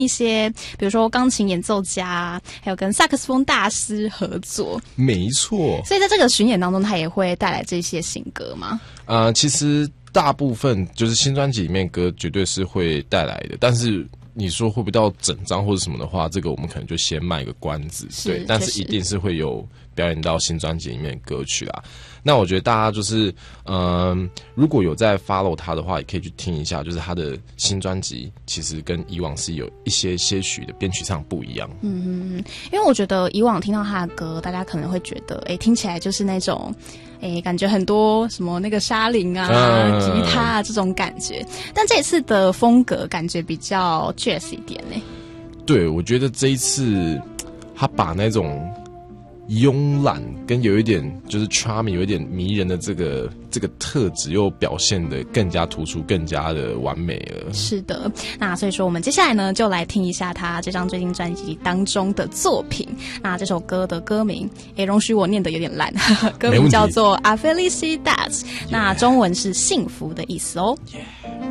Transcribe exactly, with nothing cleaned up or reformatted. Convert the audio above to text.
一些比如说钢琴演奏家，还有跟萨克斯风大师合作。 没错。 所以在这个巡演当中，他也会带来这些新歌吗？ 呃，其实大部分就是新专辑里面歌绝对是会带来的，但是你说会不会到整张或者什么的话，这个我们可能就先卖个关子，对，但是一定是会有表演到新专辑里面的歌曲啦。那我觉得大家就是，嗯、呃，如果有在 follow 他的话，也可以去听一下，就是他的新专辑其实跟以往是有一些些许的编曲上不一样。 嗯嗯嗯，因为我觉得以往听到他的歌，大家可能会觉得，哎，听起来就是那种。诶，感觉很多什么那个沙林啊、嗯、吉他啊这种感觉，但这一次的风格感觉比较 jazz 一点呢。 对，我觉得这一次他把那种慵懒跟有一点就是 charming 有一点迷人的这个这个特质又表现得更加突出，更加的完美了。 是的，那所以说我们接下来呢就来听一下他这张最新专辑当中的作品。那这首歌的歌名也容许我念得有点烂，歌名叫做 A Felicidade， 那中文是幸福的意思哦。Yeah.